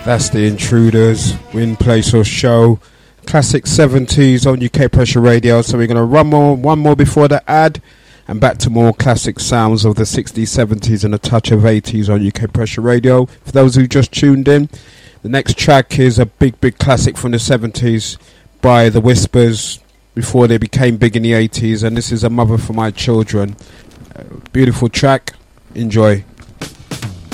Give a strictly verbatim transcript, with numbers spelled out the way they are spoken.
That's the Intruders, Win Place or Show. Classic seventies on U K Pressure Radio. So we're going to run more, one more before the ad, and back to more classic sounds of the sixties, seventies and a touch of eighties on U K Pressure Radio. For those who just tuned in, the next track is a big, big classic from the seventies by The Whispers before they became big in the eighties, and this is A Mother for My Children. Uh, beautiful track. Enjoy.